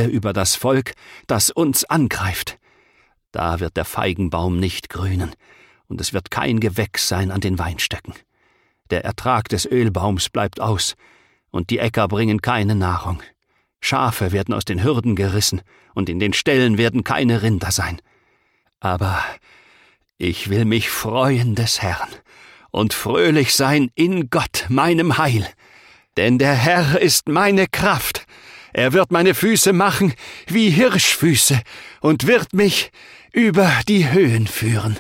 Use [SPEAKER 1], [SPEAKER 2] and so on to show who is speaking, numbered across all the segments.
[SPEAKER 1] Rache über das Volk, das uns angreift. Da wird der Feigenbaum nicht grünen, und es wird kein Gewächs sein an den Weinstöcken. Der Ertrag des Ölbaums bleibt aus, und die Äcker bringen keine Nahrung. Schafe werden aus den Hürden gerissen, und in den Ställen werden keine Rinder sein. Aber ich will mich freuen des Herrn und fröhlich sein in Gott, meinem Heil. Denn der Herr ist meine Kraft. Er wird meine Füße machen wie Hirschfüße und wird mich über die Höhen führen.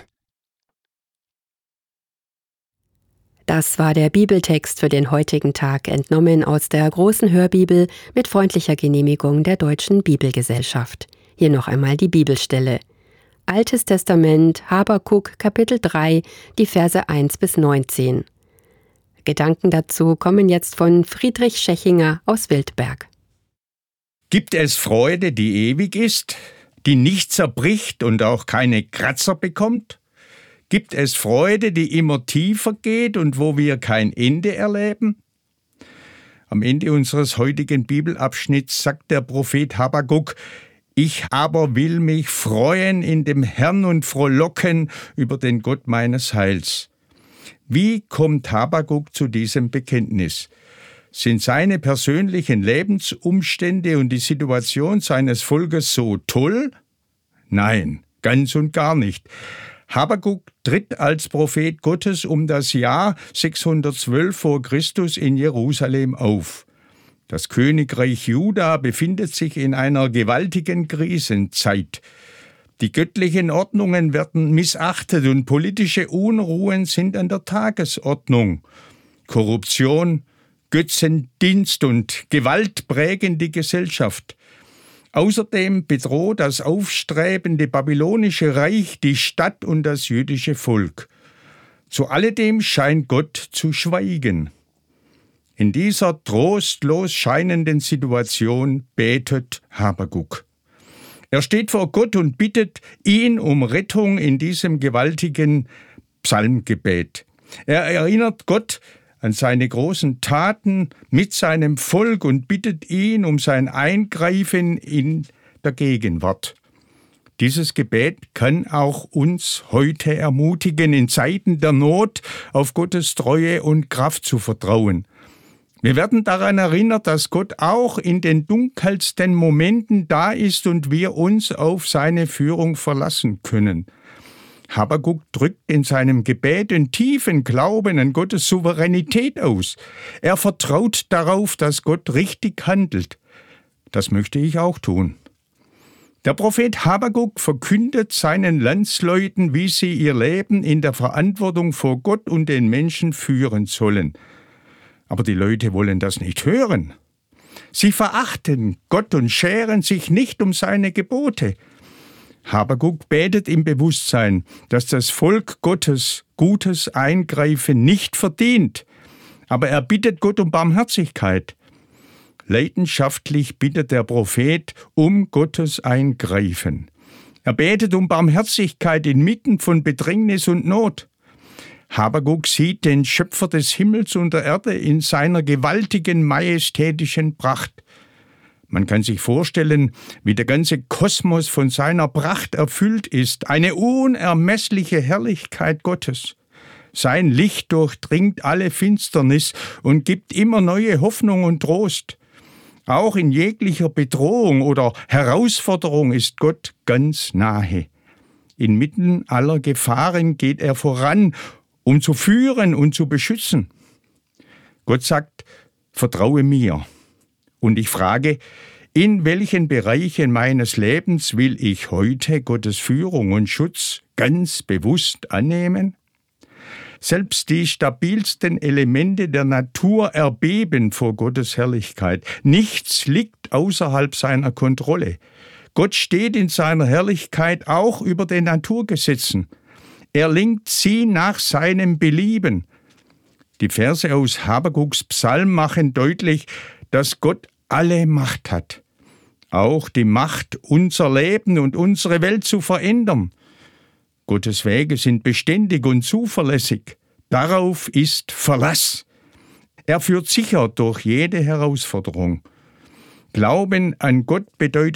[SPEAKER 2] Das war der Bibeltext für den heutigen Tag, entnommen aus der großen Hörbibel mit freundlicher Genehmigung der Deutschen Bibelgesellschaft. Hier noch einmal die Bibelstelle. Altes Testament, Habakuk, Kapitel 3, die Verse 1 bis 19. Gedanken dazu kommen jetzt von Friedrich Schechinger aus Wildberg.
[SPEAKER 3] Gibt es Freude, die ewig ist, die nicht zerbricht und auch keine Kratzer bekommt? Gibt es Freude, die immer tiefer geht und wo wir kein Ende erleben? Am Ende unseres heutigen Bibelabschnitts sagt der Prophet Habakuk: Ich aber will mich freuen in dem Herrn und frohlocken über den Gott meines Heils. Wie kommt Habakuk zu diesem Bekenntnis? Sind seine persönlichen Lebensumstände und die Situation seines Volkes so toll? Nein, ganz und gar nicht. Habakuk tritt als Prophet Gottes um das Jahr 612 vor Christus in Jerusalem auf. Das Königreich Juda befindet sich in einer gewaltigen Krisenzeit. Die göttlichen Ordnungen werden missachtet und politische Unruhen sind an der Tagesordnung. Korruption, Götzendienst und Gewalt prägen die Gesellschaft. Außerdem bedroht das aufstrebende babylonische Reich die Stadt und das jüdische Volk. Zu alledem scheint Gott zu schweigen. In dieser trostlos scheinenden Situation betet Habakuk. Er steht vor Gott und bittet ihn um Rettung in diesem gewaltigen Psalmgebet. Er erinnert Gott an seine großen Taten mit seinem Volk und bittet ihn um sein Eingreifen in der Gegenwart. Dieses Gebet kann auch uns heute ermutigen, in Zeiten der Not auf Gottes Treue und Kraft zu vertrauen. Wir werden daran erinnert, dass Gott auch in den dunkelsten Momenten da ist und wir uns auf seine Führung verlassen können. Habakuk drückt in seinem Gebet den tiefen Glauben an Gottes Souveränität aus. Er vertraut darauf, dass Gott richtig handelt. Das möchte ich auch tun. Der Prophet Habakuk verkündet seinen Landsleuten, wie sie ihr Leben in der Verantwortung vor Gott und den Menschen führen sollen. Aber die Leute wollen das nicht hören. Sie verachten Gott und scheren sich nicht um seine Gebote. Habakuk betet im Bewusstsein, dass das Volk Gottes gutes Eingreifen nicht verdient. Aber er bittet Gott um Barmherzigkeit. Leidenschaftlich bittet der Prophet um Gottes Eingreifen. Er betet um Barmherzigkeit inmitten von Bedrängnis und Not. Habakuk sieht den Schöpfer des Himmels und der Erde in seiner gewaltigen, majestätischen Pracht. Man kann sich vorstellen, wie der ganze Kosmos von seiner Pracht erfüllt ist, eine unermessliche Herrlichkeit Gottes. Sein Licht durchdringt alle Finsternis und gibt immer neue Hoffnung und Trost. Auch in jeglicher Bedrohung oder Herausforderung ist Gott ganz nahe. Inmitten aller Gefahren geht er voran, um zu führen und zu beschützen. Gott sagt: Vertraue mir. Und ich frage, in welchen Bereichen meines Lebens will ich heute Gottes Führung und Schutz ganz bewusst annehmen? Selbst die stabilsten Elemente der Natur erbeben vor Gottes Herrlichkeit. Nichts liegt außerhalb seiner Kontrolle. Gott steht in seiner Herrlichkeit auch über den Naturgesetzen. Er lenkt sie nach seinem Belieben. Die Verse aus Habakuks Psalm machen deutlich, dass Gott alle Macht hat. Auch die Macht, unser Leben und unsere Welt zu verändern. Gottes Wege sind beständig und zuverlässig. Darauf ist Verlass. Er führt sicher durch jede Herausforderung. Glauben an Gott bedeutet